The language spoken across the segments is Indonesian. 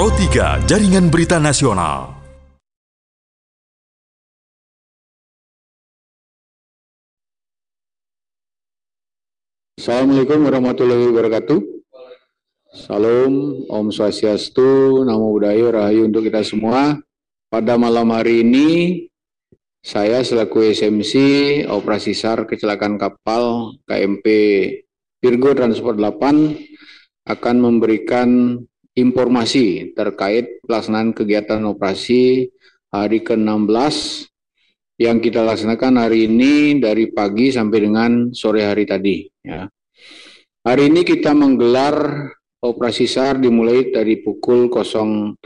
Pro 3 Jaringan Berita Nasional. Assalamualaikum warahmatullahi wabarakatuh. Salam, Om Swastiastu, Namo Buddhaya, Rahayu untuk kita semua. Pada malam hari ini, saya selaku SMC Operasi SAR Kecelakaan Kapal KMP Virgo Transport 8 akan memberikan informasi terkait pelaksanaan kegiatan operasi hari ke-16 yang kita laksanakan hari ini dari pagi sampai dengan sore hari tadi. Ya. Hari ini kita menggelar operasi SAR dimulai dari pukul 07.00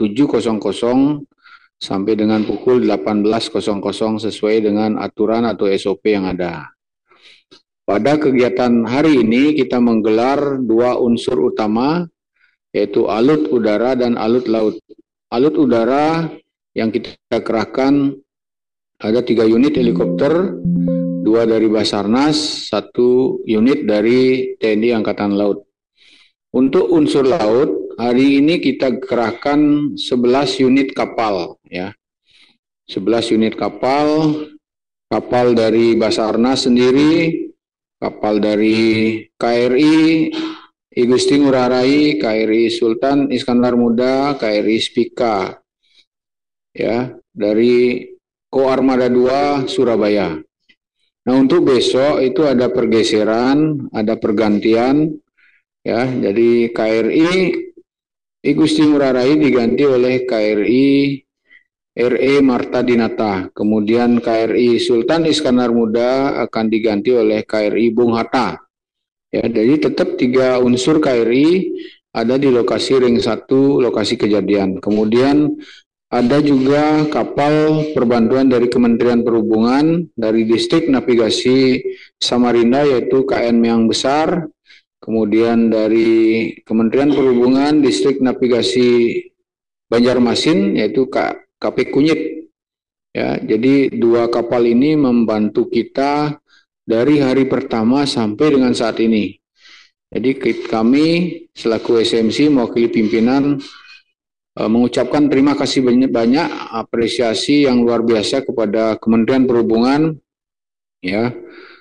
sampai dengan pukul 18.00 sesuai dengan aturan atau SOP yang ada. Pada kegiatan hari ini kita menggelar dua unsur utama, yaitu alut udara dan alut laut. Alut udara yang kita kerahkan ada 3 unit helikopter, 2 dari Basarnas, 1 unit dari TNI Angkatan Laut. Untuk unsur laut, hari ini kita kerahkan 11 unit kapal, ya. 11 unit kapal, kapal dari Basarnas sendiri, kapal dari KRI, I Gusti Ngurah Rai, KRI Sultan Iskandar Muda, KRI Spika, ya, dari Ko Armada 2 Surabaya. Nah, untuk besok itu ada pergeseran, ada pergantian, ya. Jadi KRI I Gusti Ngurah Rai diganti oleh KRI RE Marta Dinata. Kemudian KRI Sultan Iskandar Muda akan diganti oleh KRI Bung Hatta. Ya, jadi tetap 3 unsur KRI ada di lokasi ring 1, lokasi kejadian. Kemudian ada juga kapal perbantuan dari Kementerian Perhubungan, dari Distrik Navigasi Samarinda yaitu KN Meang Besar, kemudian dari Kementerian Perhubungan Distrik Navigasi Banjarmasin yaitu KP Kunyit. Ya, jadi 2 kapal ini membantu kita dari hari pertama sampai dengan saat ini. Jadi kami selaku SMC mewakili pimpinan mengucapkan terima kasih banyak apresiasi yang luar biasa kepada Kementerian Perhubungan, ya.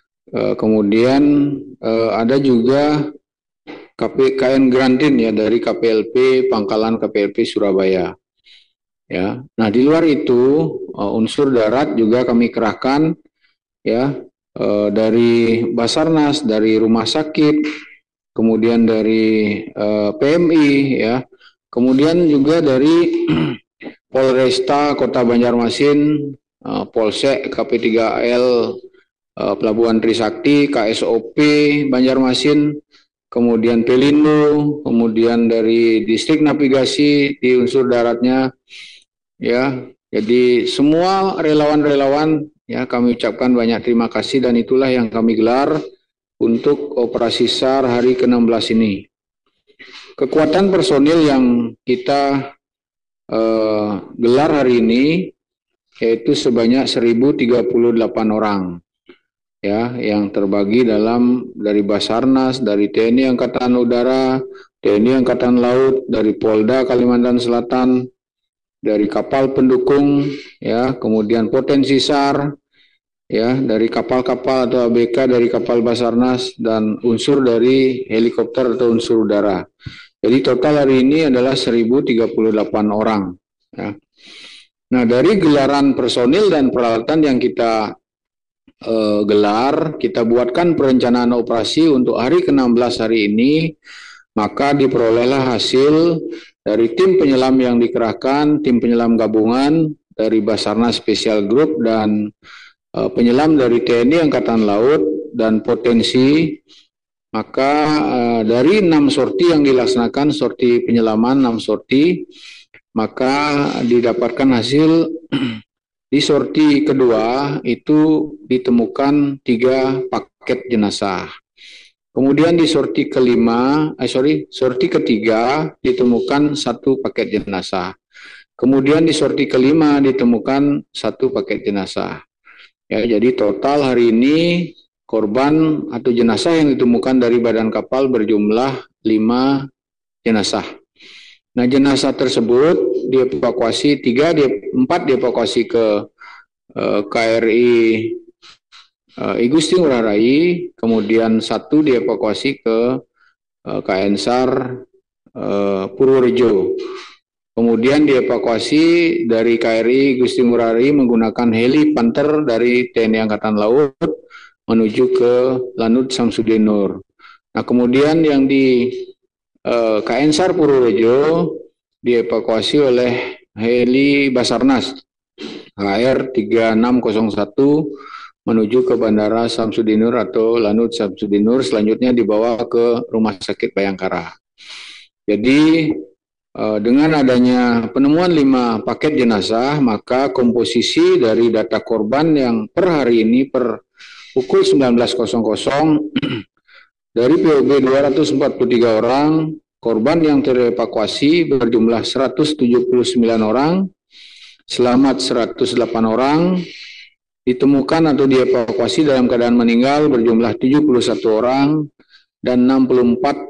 Kemudian ada juga KN Grantin, ya, dari KPLP Pangkalan KPLP Surabaya, ya. Nah, di luar itu unsur darat juga kami kerahkan, ya, dari Basarnas, dari rumah sakit, kemudian dari PMI, ya. Kemudian juga dari Polresta Kota Banjarmasin, Polsek KP3L Pelabuhan Trisakti, KSOP Banjarmasin, kemudian Pelindo, kemudian dari Distrik Navigasi di unsur daratnya, ya. Jadi semua relawan-relawan, ya, kami ucapkan banyak terima kasih dan itulah yang kami gelar untuk operasi SAR hari ke-16 ini. Kekuatan personil yang kita gelar hari ini yaitu sebanyak 1038 orang, ya, yang terbagi dari Basarnas, dari TNI Angkatan Udara, TNI Angkatan Laut, dari Polda Kalimantan Selatan, dari kapal pendukung, ya, kemudian potensi SAR, ya, dari kapal-kapal atau ABK dari kapal Basarnas dan unsur dari helikopter atau unsur udara. Jadi total hari ini adalah 1038 orang. Ya. Nah, dari gelaran personil dan peralatan yang kita gelar, kita buatkan perencanaan operasi untuk hari ke-16 hari ini, maka diperolehlah hasil dari tim penyelam yang dikerahkan, tim penyelam gabungan dari Basarnas Special Group dan penyelam dari TNI Angkatan Laut dan potensi. Maka dari 6 sorti yang dilaksanakan, sorti penyelaman 6 sorti, maka didapatkan hasil di sorti kedua itu ditemukan 3 paket jenazah. Kemudian di sorti ketiga ditemukan 1 paket jenazah. Kemudian di sorti kelima ditemukan 1 paket jenazah. Ya, jadi total hari ini korban atau jenazah yang ditemukan dari badan kapal berjumlah 5 jenazah. Nah, jenazah tersebut dievakuasi, 4 dievakuasi ke KRI Igusti Ngurah Rai, kemudian 1 dievakuasi ke KN SAR Purworejo. Kemudian dievakuasi dari KRI Gusti Ngurah Rai menggunakan heli Panther dari TNI Angkatan Laut menuju ke Lanut Samsudin Nur. Nah, kemudian yang di KN SAR Purworejo dievakuasi oleh heli Basarnas HR 3601 menuju ke Bandara Samsudin Nur atau Lanut Samsudin Nur, selanjutnya dibawa ke Rumah Sakit Bayangkara. Jadi dengan adanya penemuan 5 paket jenazah, maka komposisi dari data korban yang per hari ini per pukul 19.00 dari POB 243 orang, korban yang terevakuasi berjumlah 179 orang, selamat 108 orang, ditemukan atau dievakuasi dalam keadaan meninggal berjumlah 71 orang, dan 64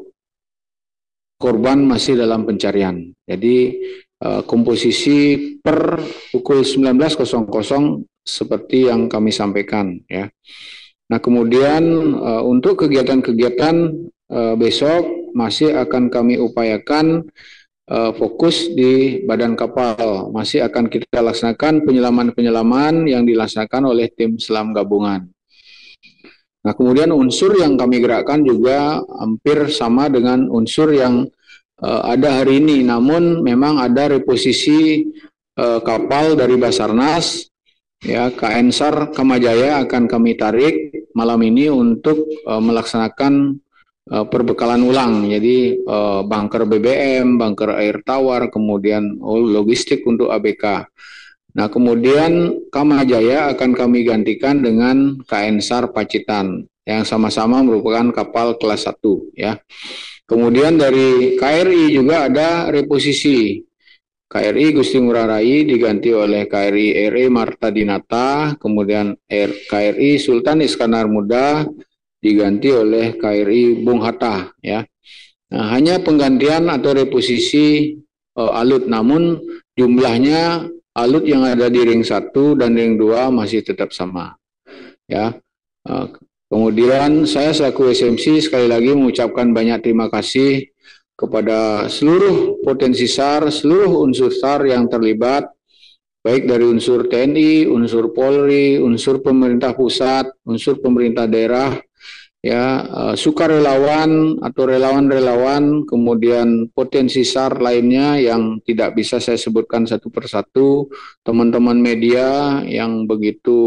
korban masih dalam pencarian. Jadi komposisi per pukul 19.00 seperti yang kami sampaikan ya. Nah, kemudian untuk kegiatan-kegiatan besok masih akan kami upayakan fokus di badan kapal. Masih akan kita laksanakan penyelaman-penyelaman yang dilaksanakan oleh tim selam gabungan. Nah, kemudian unsur yang kami gerakkan juga hampir sama dengan unsur yang ada hari ini, namun memang ada reposisi kapal dari Basarnas, ya, KN SAR Kamajaya akan kami tarik malam ini untuk melaksanakan perbekalan ulang. Jadi bunker BBM, bunker air tawar, kemudian logistik untuk ABK. Nah, kemudian Kamajaya akan kami gantikan dengan KN SAR Pacitan yang sama-sama merupakan kapal kelas 1 ya. Kemudian dari KRI juga ada reposisi. KRI Gusti Ngurah Rai diganti oleh KRI RE Marta Dinata, kemudian KRI Sultan Iskandar Muda diganti oleh KRI Bung Hatta ya. Nah, hanya penggantian atau reposisi alut, namun jumlahnya alut yang ada di ring 1 dan ring 2 masih tetap sama ya. Kemudian saya selaku SMC sekali lagi mengucapkan banyak terima kasih kepada seluruh potensi SAR, seluruh unsur SAR yang terlibat, baik dari unsur TNI, unsur Polri, unsur pemerintah pusat, unsur pemerintah daerah, ya, sukarelawan atau relawan-relawan, kemudian potensi SAR lainnya yang tidak bisa saya sebutkan satu persatu, teman-teman media yang begitu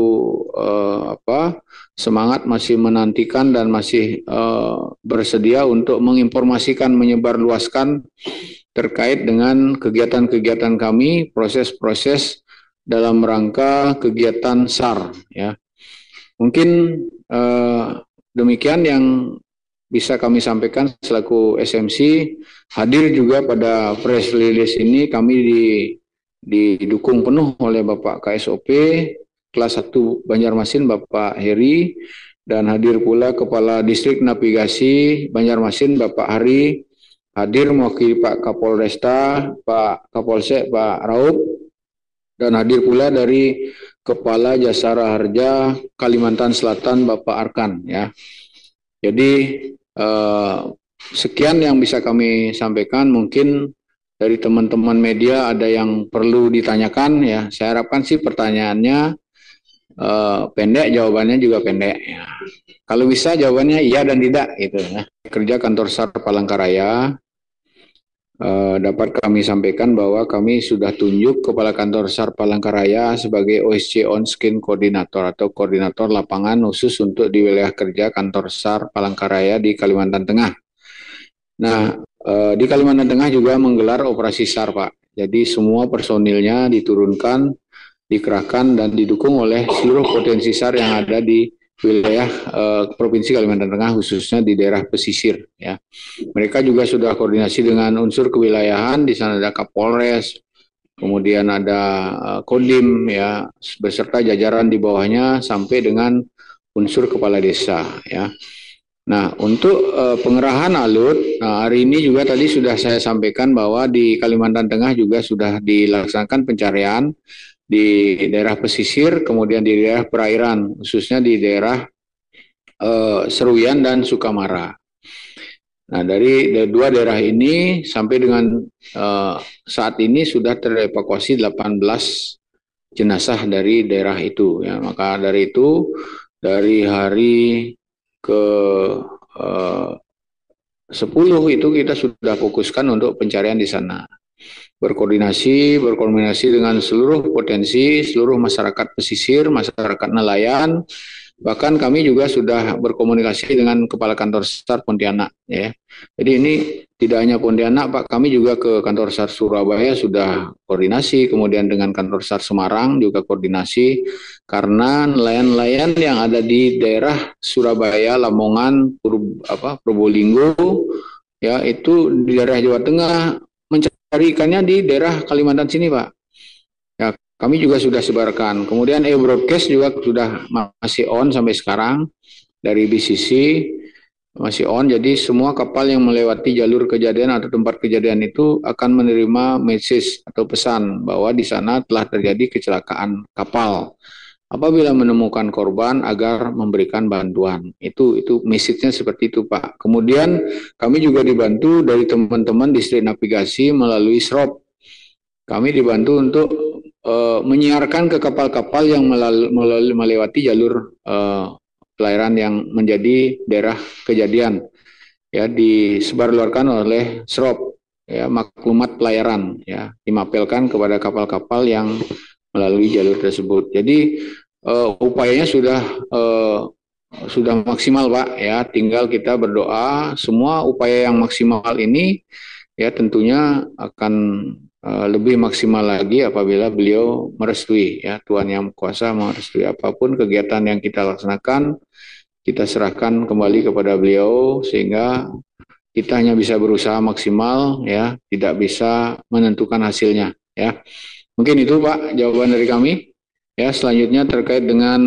semangat masih menantikan dan masih bersedia untuk menginformasikan, menyebarluaskan terkait dengan kegiatan-kegiatan kami, proses-proses dalam rangka kegiatan SAR ya. Mungkin demikian yang bisa kami sampaikan selaku SMC. Hadir juga pada press release ini kami didukung penuh oleh Bapak KSOP kelas 1 Banjarmasin Bapak Heri, dan hadir pula Kepala Distrik Navigasi Banjarmasin Bapak Hari, hadir mewakili Pak Kapolresta, Pak Kapolsek Pak Raup, dan hadir pula dari Kepala Jasara Harja Kalimantan Selatan Bapak Arkan ya. Jadi sekian yang bisa kami sampaikan. Mungkin dari teman-teman media ada yang perlu ditanyakan ya. Saya harapkan sih pertanyaannya pendek, jawabannya juga pendek ya. Kalau bisa jawabannya iya dan tidak gitu ya. Kerja kantor SAR Palangkaraya, dapat kami sampaikan bahwa kami sudah tunjuk Kepala Kantor SAR Palangkaraya sebagai OSC On-Skin Koordinator atau Koordinator Lapangan khusus untuk di wilayah kerja Kantor SAR Palangkaraya di Kalimantan Tengah. Nah, di Kalimantan Tengah juga menggelar operasi SAR, Pak. Jadi semua personilnya diturunkan, dikerahkan dan didukung oleh seluruh potensi SAR yang ada di wilayah Provinsi Kalimantan Tengah, khususnya di daerah pesisir ya. Mereka juga sudah koordinasi dengan unsur kewilayahan. Di sana ada Kapolres, kemudian ada Kodim ya, beserta jajaran di bawahnya sampai dengan unsur kepala desa ya. Nah, untuk pengerahan alut, nah, hari ini juga tadi sudah saya sampaikan bahwa di Kalimantan Tengah juga sudah dilaksanakan pencarian di daerah pesisir, kemudian di daerah perairan, khususnya di daerah Seruyan dan Sukamara. Nah, dari dua daerah ini sampai dengan saat ini sudah terevakuasi 18 jenazah dari daerah itu. Ya, maka dari itu dari hari ke 10 itu kita sudah fokuskan untuk pencarian di sana. Berkoordinasi dengan seluruh potensi, seluruh masyarakat pesisir, masyarakat nelayan, bahkan kami juga sudah berkomunikasi dengan Kepala Kantor SAR Pontianak. Ya. Jadi ini tidak hanya Pontianak, Pak, kami juga ke Kantor SAR Surabaya sudah koordinasi, kemudian dengan Kantor SAR Semarang juga koordinasi, karena nelayan-nelayan yang ada di daerah Surabaya, Lamongan, Probolinggo, ya itu di daerah Jawa Tengah mencari ikannya di daerah Kalimantan sini, Pak. Ya, kami juga sudah sebarkan. Kemudian e-broadcast juga sudah masih on sampai sekarang dari BCC masih on. Jadi semua kapal yang melewati jalur kejadian atau tempat kejadian itu akan menerima message atau pesan bahwa di sana telah terjadi kecelakaan kapal. Apabila menemukan korban agar memberikan bantuan. Itu message-nya seperti itu, Pak. Kemudian kami juga dibantu dari teman-teman distrik navigasi melalui SROP. Kami dibantu untuk menyiarkan ke kapal-kapal yang melewati jalur pelayaran yang menjadi daerah kejadian. Ya, disebarluarkan oleh SROP, ya, maklumat pelayaran, ya, dimapelkan kepada kapal-kapal yang melalui jalur tersebut. Jadi upayanya sudah maksimal, Pak, ya, tinggal kita berdoa semua upaya yang maksimal ini ya tentunya akan lebih maksimal lagi apabila beliau merestui, ya, Tuhan Yang Kuasa merestui. Apapun kegiatan yang kita laksanakan kita serahkan kembali kepada beliau sehingga kita hanya bisa berusaha maksimal, ya, tidak bisa menentukan hasilnya, ya. Mungkin itu, Pak, jawaban dari kami. Ya, selanjutnya terkait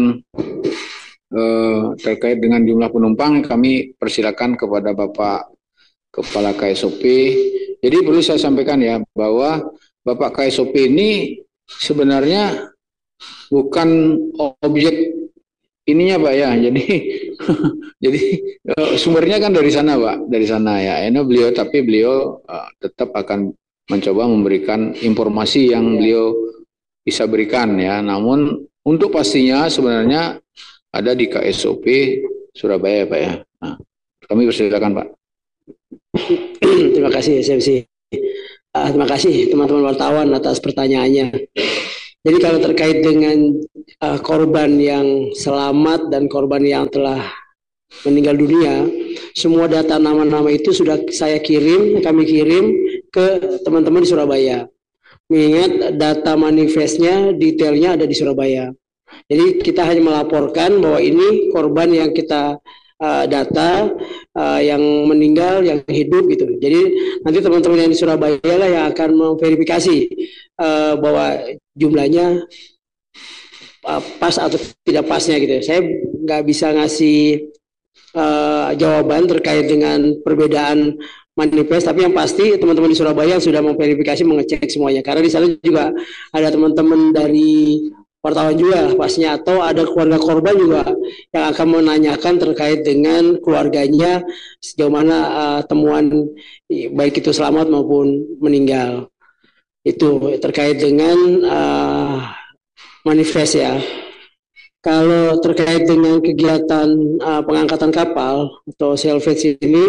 dengan jumlah penumpang, kami persilakan kepada Bapak Kepala KSOP. Jadi perlu saya sampaikan, ya, bahwa Bapak KSOP ini sebenarnya bukan objek ininya, Pak, ya. Jadi sumbernya kan dari sana, Pak, dari sana, ya. Ini tapi beliau tetap akan mencoba memberikan informasi yang beliau bisa berikan, ya. Namun untuk pastinya sebenarnya ada di KSOP Surabaya, Pak, ya. Nah, kami persilakan, Pak. Terima kasih SMC. Terima kasih teman-teman wartawan atas pertanyaannya. Jadi kalau terkait dengan korban yang selamat dan korban yang telah meninggal dunia, semua data nama-nama itu sudah kami kirim ke teman-teman di Surabaya. Mengingat data manifestnya, detailnya ada di Surabaya. Jadi kita hanya melaporkan bahwa ini korban yang kita data, yang meninggal, yang hidup gitu. Jadi nanti teman-teman yang di Surabaya lah yang akan memverifikasi bahwa jumlahnya pas atau tidak pasnya gitu. Saya nggak bisa ngasih jawaban terkait dengan perbedaan manifest, tapi yang pasti teman-teman di Surabaya sudah memverifikasi, mengecek semuanya. Karena di sana juga ada teman-teman dari wartawan juga pastinya, atau ada keluarga korban juga yang akan menanyakan terkait dengan keluarganya sejauh mana temuan baik itu selamat maupun meninggal. Itu terkait dengan manifest, ya. Kalau terkait dengan kegiatan pengangkatan kapal atau salvage ini,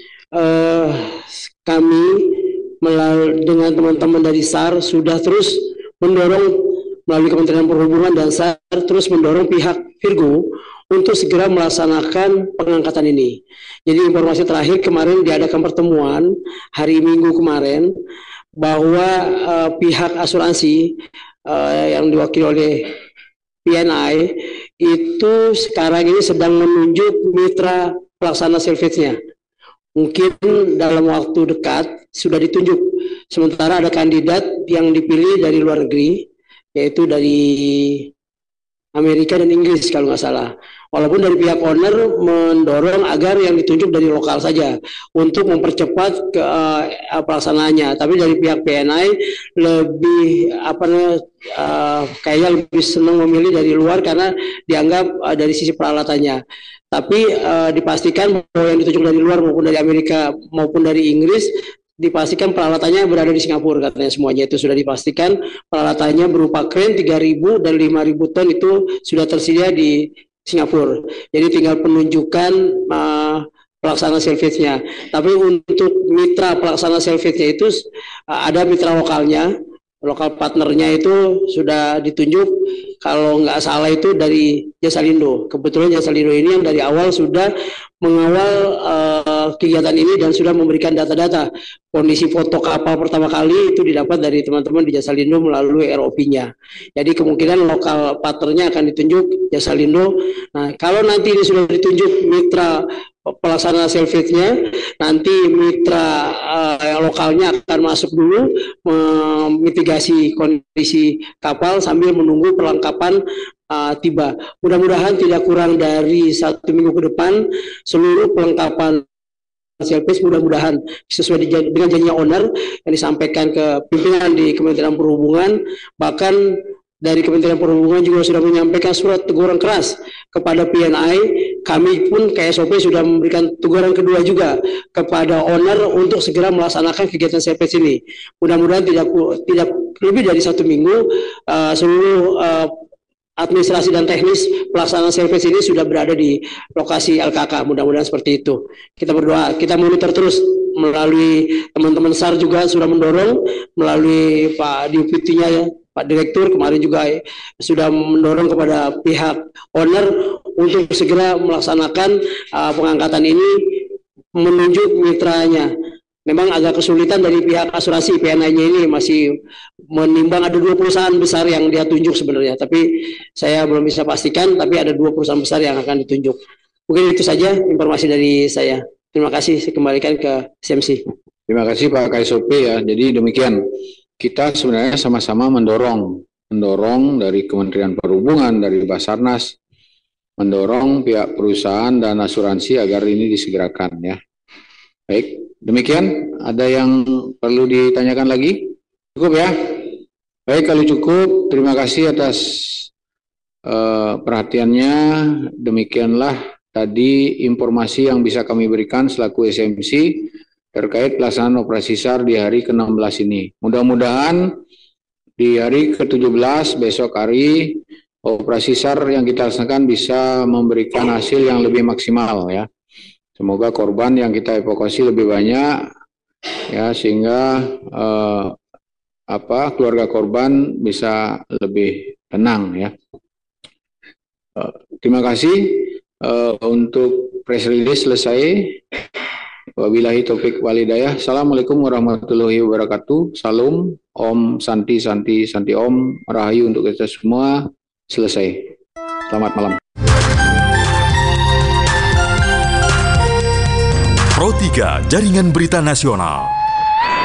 kami dengan teman-teman dari SAR sudah terus mendorong melalui Kementerian Perhubungan dan SAR terus mendorong pihak Virgo untuk segera melaksanakan pengangkatan ini. Jadi informasi terakhir kemarin diadakan pertemuan hari Minggu kemarin bahwa pihak asuransi yang diwakili oleh PNI itu sekarang ini sedang menunjuk mitra pelaksana salvage-nya. Mungkin dalam waktu dekat sudah ditunjuk. Sementara ada kandidat yang dipilih dari luar negeri, yaitu dari Amerika dan Inggris kalau nggak salah. Walaupun dari pihak owner mendorong agar yang ditunjuk dari lokal saja untuk mempercepat pelaksanaannya. Tapi dari pihak PNI lebih kayaknya lebih senang memilih dari luar karena dianggap dari sisi peralatannya. Tapi dipastikan bahwa yang ditunjuk dari luar maupun dari Amerika maupun dari Inggris dipastikan peralatannya berada di Singapura, katanya semuanya itu sudah dipastikan. Peralatannya berupa kren 3.000 dan 5.000 ton itu sudah tersedia di Singapura. Jadi tinggal penunjukan pelaksana salvage-nya. Tapi untuk mitra pelaksana salvage-nya itu ada mitra lokalnya, lokal partnernya itu sudah ditunjuk. Kalau nggak salah itu dari Jasalindo. Kebetulan Jasalindo ini yang dari awal sudah mengawal kegiatan ini dan sudah memberikan data-data. Kondisi foto kapal pertama kali itu didapat dari teman-teman di Jasalindo melalui ROV-nya. Jadi kemungkinan lokal partnernya akan ditunjuk Jasalindo. Nah, kalau nanti ini sudah ditunjuk mitra pelaksana salvage-nya, nanti mitra lokalnya akan masuk dulu memitigasi kondisi kapal sambil menunggu perlengkapan tiba. Mudah-mudahan tidak kurang dari 1 minggu ke depan seluruh perlengkapan salvage mudah-mudahan sesuai dengan janji owner yang disampaikan ke pimpinan di Kementerian Perhubungan. Bahkan dari Kementerian Perhubungan juga sudah menyampaikan surat teguran keras kepada PNI. Kami pun KSOP sudah memberikan teguran kedua juga kepada owner untuk segera melaksanakan kegiatan salvage ini. Mudah-mudahan tidak lebih dari 1 minggu seluruh administrasi dan teknis pelaksanaan salvage ini sudah berada di lokasi LKK. Mudah-mudahan seperti itu. Kita berdoa, kita monitor terus melalui teman-teman SAR juga sudah mendorong melalui Pak Deputinya ya, Pak Direktur kemarin juga sudah mendorong kepada pihak owner untuk segera melaksanakan pengangkatan ini, menunjuk mitranya. Memang agak kesulitan dari pihak asuransi PNI-nya ini masih menimbang ada 2 perusahaan besar yang dia tunjuk sebenarnya, tapi saya belum bisa pastikan, tapi ada 2 perusahaan besar yang akan ditunjuk. Mungkin itu saja informasi dari saya. Terima kasih, saya kembalikan ke SMC. Terima kasih Pak KSOP ya. Jadi demikian, kita sebenarnya sama-sama mendorong dari Kementerian Perhubungan, dari Basarnas, mendorong pihak perusahaan dan asuransi agar ini disegerakan ya. Baik, demikian. Ada yang perlu ditanyakan lagi? Cukup ya? Baik, kalau cukup, terima kasih atas perhatiannya. Demikianlah tadi informasi yang bisa kami berikan selaku SMC terkait pelaksanaan operasi SAR di hari ke-16 ini. Mudah-mudahan di hari ke-17 besok hari operasi SAR yang kita laksanakan bisa memberikan hasil yang lebih maksimal ya. Semoga korban yang kita evakuasi lebih banyak ya, sehingga keluarga korban bisa lebih tenang ya. Terima kasih. Untuk press release selesai. Wabillahi taufik walhidayah. Assalamualaikum warahmatullahi wabarakatuh. Salam, Om Santi Santi Santi Om, Rahayu untuk kita semua. Selesai. Selamat malam. Pro 3 Jaringan Berita Nasional.